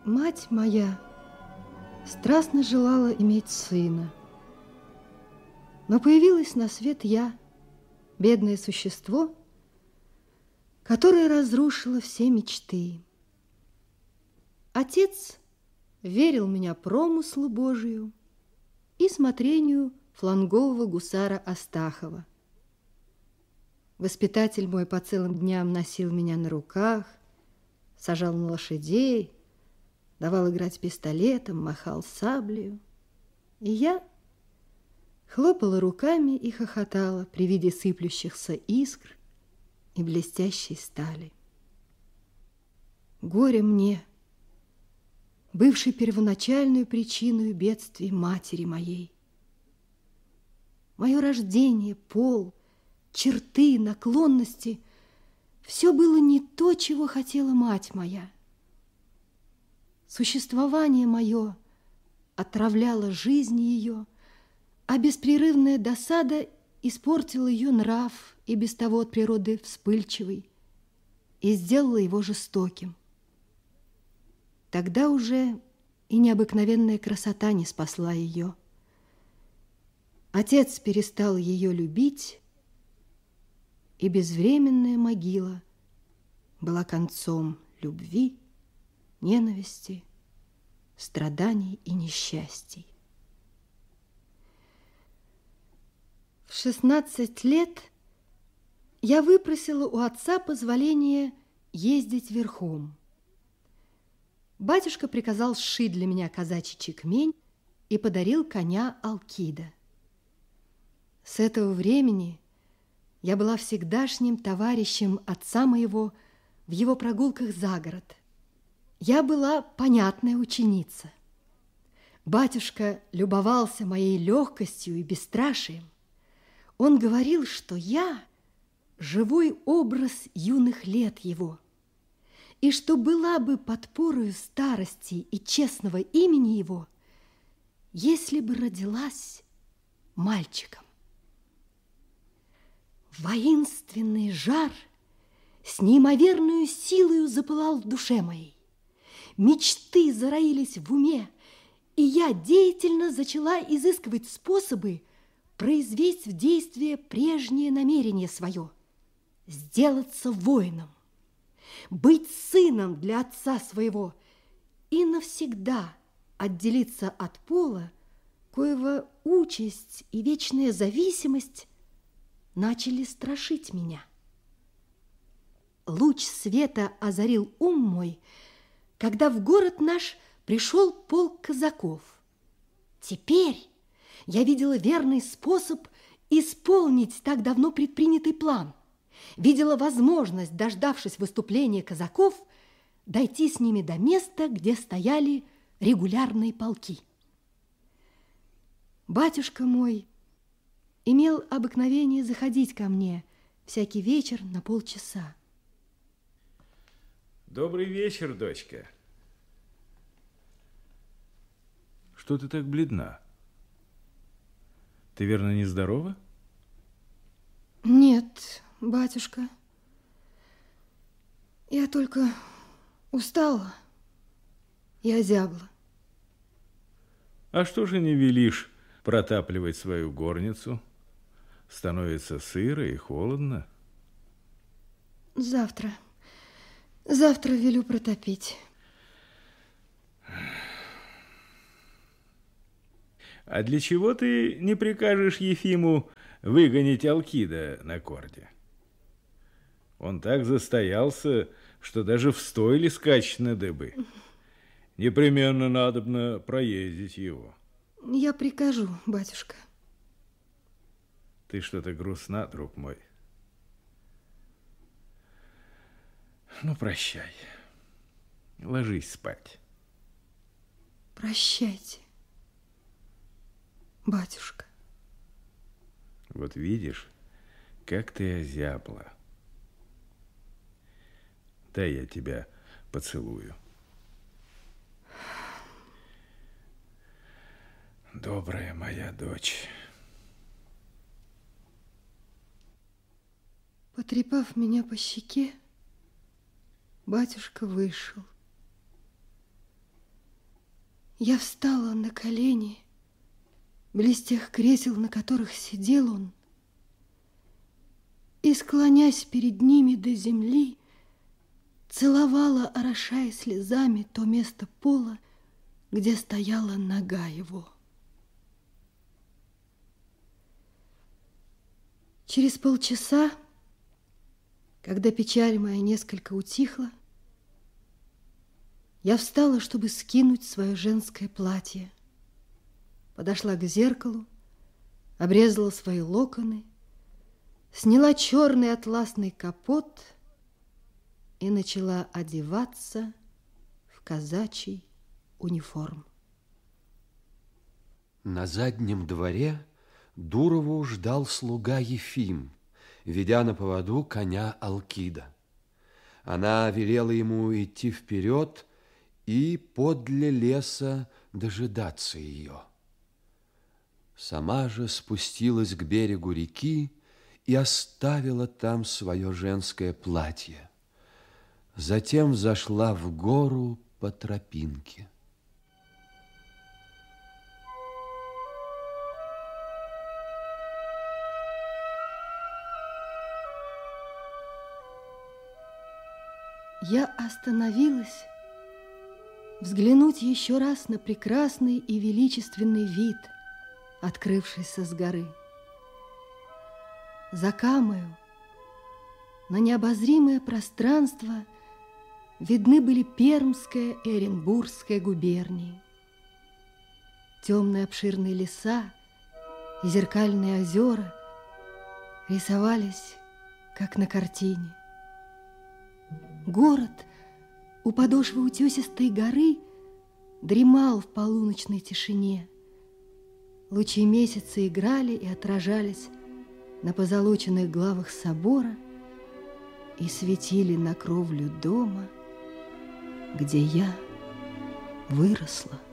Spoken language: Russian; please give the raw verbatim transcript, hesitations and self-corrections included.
Мать моя страстно желала иметь сына, но появилась на свет я, бедное существо, которое разрушило все мечты. Отец верил меня промыслу Божию и смотрению флангового гусара Астахова. Воспитатель мой по целым дням носил меня на руках, сажал на лошадей, давал играть пистолетом, махал саблею. И я хлопала руками и хохотала при виде сыплющихся искр и блестящей стали. Горе мне, бывшей первоначальную причиной бедствий матери моей. Мое рождение, пол, черты, наклонности — все было не то, чего хотела мать моя. Существование мое отравляло жизнь ее, а беспрерывная досада испортила ее нрав, и без того от природы вспыльчивый, и сделала его жестоким. Тогда уже и необыкновенная красота не спасла ее. Отец перестал ее любить, и безвременная могила была концом любви, ненависти, страданий и несчастий. В шестнадцать лет я выпросила у отца позволение ездить верхом. Батюшка приказал сшить для меня казачий чекмень и подарил коня Алкида. С этого времени я была всегдашним товарищем отца моего в его прогулках за город. Я была понятная ученица. Батюшка любовался моей легкостью и бесстрашием. Он говорил, что я живой образ юных лет его, и что была бы подпорою старости и честного имени его, если бы родилась мальчиком. Воинственный жар с неимоверной силою запылал в душе моей. Мечты зароились в уме, и я деятельно зачала изыскивать способы произвести в действие прежнее намерение свое – сделаться воином, быть сыном для отца своего и навсегда отделиться от пола, коего участь и вечная зависимость начали страшить меня. Луч света озарил ум мой, когда в город наш пришел полк казаков. Теперь я видела верный способ исполнить так давно предпринятый план. Видела возможность, дождавшись выступления казаков, дойти с ними до места, где стояли регулярные полки. Батюшка мой имел обыкновение заходить ко мне всякий вечер на полчаса. Добрый вечер, дочка. Что ты так бледна? Ты, верно, нездорова? Нет, батюшка. Я только устала и озябла. А что же не велишь протапливать свою горницу? Становится сыро и холодно. Завтра. Завтра велю протопить. А для чего ты не прикажешь Ефиму выгонить Алкида на корде? Он так застоялся, что даже в стойле скачет на дыбы. Непременно надобно проездить его. Я прикажу, батюшка. Ты что-то грустна, друг мой. Ну, прощай. Ложись спать. Прощайте, батюшка. Вот видишь, как ты озябла. Дай я тебя поцелую. Добрая моя дочь. Потрепав меня по щеке, батюшка вышел. Я встала на колени, близ тех кресел, на которых сидел он, и, склонясь перед ними до земли, целовала, орошая слезами, то место пола, где стояла нога его. Через полчаса, когда печаль моя несколько утихла, я встала, чтобы скинуть свое женское платье. Подошла к зеркалу, обрезала свои локоны, сняла черный атласный капот и начала одеваться в казачий униформ. На заднем дворе Дурову ждал слуга Ефим, ведя на поводу коня Алкида. Она велела ему идти вперед и подле леса дожидаться ее. Сама же спустилась к берегу реки и оставила там свое женское платье. Затем взошла в гору по тропинке. Я остановилась взглянуть еще раз на прекрасный и величественный вид, открывшийся с горы. За Камою на необозримое пространство видны были Пермская и Оренбургская губернии. Темные обширные леса и зеркальные озера рисовались, как на картине. Город у подошвы утесистой горы дремал в полуночной тишине. Лучи месяца играли и отражались на позолоченных главах собора и светили на кровлю дома, где я выросла.